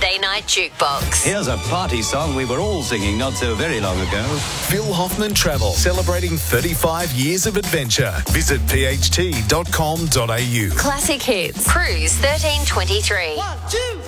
Saturday Night Jukebox. Here's a party song we were all singing not so very long ago. Phil Hoffman Travel, celebrating 35 years of adventure. Visit pht.com.au. Classic hits. Cruise 1323. 1, 2,